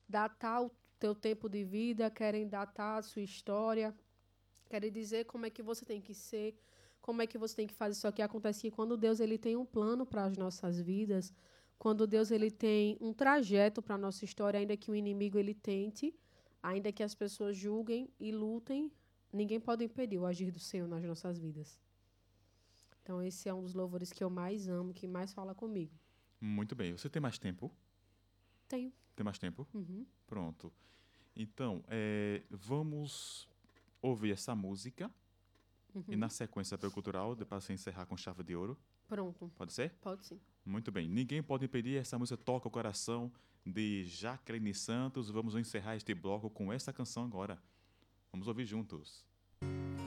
datar o teu tempo de vida, querem datar a sua história, querem dizer como é que você tem que ser, como é que você tem que fazer. Só que acontece que quando Deus ele tem um plano para as nossas vidas, quando Deus ele tem um trajeto para a nossa história, ainda que o inimigo ele tente, ainda que as pessoas julguem e lutem, ninguém pode impedir o agir do Senhor nas nossas vidas. Então esse é um dos louvores que eu mais amo, que mais fala comigo. Muito bem. Você tem mais tempo? Tenho. Tem mais tempo? Uhum. Pronto. Então, vamos ouvir essa música e na Uhum. sequência a cultural, depois você encerrar com chave de ouro. Pronto. Pode ser? Pode sim. Muito bem. Ninguém pode impedir. Essa música toca o coração de Jaqueline Santos. Vamos encerrar este bloco com essa canção agora. Vamos ouvir juntos.